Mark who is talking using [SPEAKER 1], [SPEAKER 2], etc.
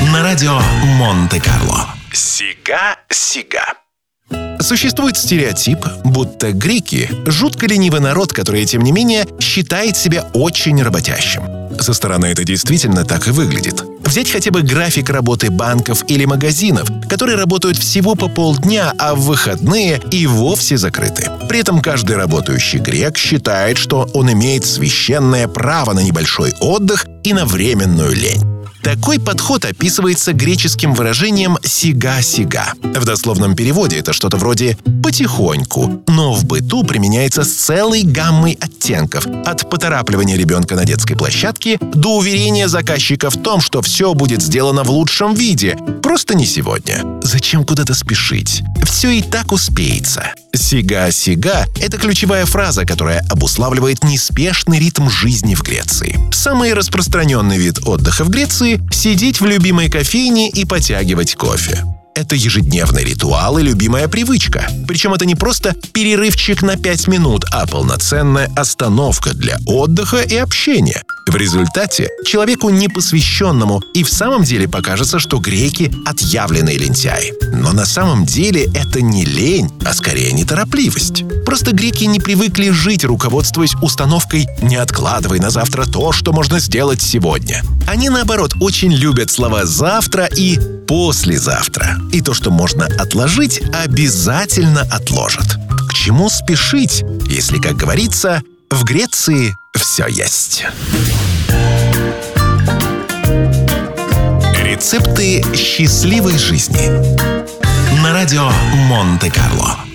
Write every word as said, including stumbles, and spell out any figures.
[SPEAKER 1] на радио Монте-Карло.
[SPEAKER 2] Сига-сига.
[SPEAKER 1] Существует стереотип, будто греки – жутко ленивый народ, который, тем не менее, считает себя очень работящим. Со стороны это действительно так и выглядит. Взять хотя бы график работы банков или магазинов, которые работают всего по полдня, а в выходные и вовсе закрыты. При этом каждый работающий грек считает, что он имеет священное право на небольшой отдых и на временную лень. Такой подход описывается греческим выражением «сига-сига». В дословном переводе это что-то вроде «потихоньку», но в быту применяется с целой гаммой оттенков, от поторапливания ребенка на детской площадке до уверения заказчика в том, что все будет сделано в лучшем виде, просто не сегодня. Зачем куда-то спешить? Все и так успеется. «Сига-сига» — это ключевая фраза, которая обуславливает неспешный ритм жизни в Греции. Самый распространенный вид отдыха в Греции — сидеть в любимой кофейне и потягивать кофе. Это ежедневный ритуал и любимая привычка. Причем это не просто перерывчик на пять минут, а полноценная остановка для отдыха и общения. В результате человеку непосвященному и в самом деле покажется, что греки – отъявленные лентяи. Но на самом деле это не лень, а скорее неторопливость. Просто греки не привыкли жить, руководствуясь установкой «не откладывай на завтра то, что можно сделать сегодня». Они, наоборот, очень любят слова «завтра» и «послезавтра». И то, что можно отложить, обязательно отложат. К чему спешить, если, как говорится, в Греции все есть? Рецепты счастливой жизни на радио Монте-Карло.